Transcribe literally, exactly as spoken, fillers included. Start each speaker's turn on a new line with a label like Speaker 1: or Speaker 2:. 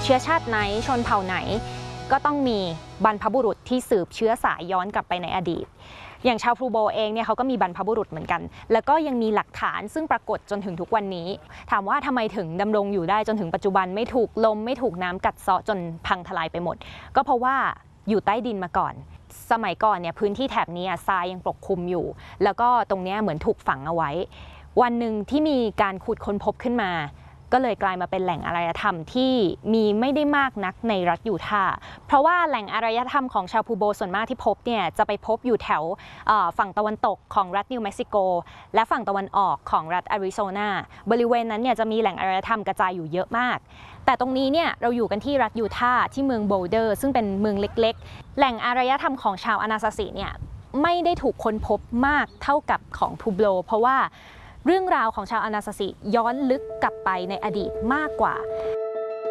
Speaker 1: เชื้อชาติไหนชนเผ่าไหนก็ต้องมีบรรพบุรุษที่สืบเชื้อสายย้อนกลับไปในอดีตอย่างชาวพลูโบเองเนี่ยเขาก็มีบรรพบุรุษเหมือนกันแล้วก็ยังมีหลักฐานซึ่งปรากฏจนถึงทุกวันนี้ถามว่าทำไมถึงดำรงอยู่ได้จนถึงปัจจุบันไม่ถูกลมไม่ถูกน้ำกัดเซาะจนพังทลายไปหมดก็เพราะว่าอยู่ใต้ดินมาก่อนสมัยก่อนเนี่ยพื้นที่แถบนี้ทรายยังปกคลุมอยู่แล้วก็ตรงนี้เหมือนถูกฝังเอาไว้วันหนึ่งที่มีการขุดค้นพบขึ้นมาก็เลยกลายมาเป็นแหล่งอารยธรรมที่มีไม่ได้มากนักในรัฐยูทาห์เพราะว่าแหล่งอารยธรรมของชาวพูโบส่วนมากที่พบเนี่ยจะไปพบอยู่แถวฝั่งตะวันตกของรัฐนิวเม็กซิโกและฝั่งตะวันออกของรัฐอาริโซนาบริเวณนั้นเนี่ยจะมีแหล่งอารยธรรมกระจายอยู่เยอะมากแต่ตรงนี้เนี่ยเราอยู่กันที่รัฐยูทาห์ที่เมืองโบลเดอร์ซึ่งเป็นเมืองเล็กๆแหล่งอารยธรรมของชาวอนาซาซิเนี่ยไม่ได้ถูกค้นพบมากเท่ากับของพูโบเพราะว่าเรื่องราวของชาวอนาซาซิย้อนลึกกลับไปในอดีตมากกว่า